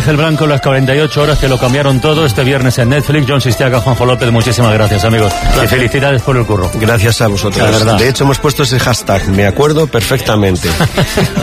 Ángel Blanco, las 48 horas que lo cambiaron todo, este viernes en Netflix. John Sistiaga, Juanjo López, muchísimas gracias, amigos. Y felicidades por el curro. Gracias a vosotros. La verdad. De hecho, hemos puesto ese hashtag, me acuerdo perfectamente.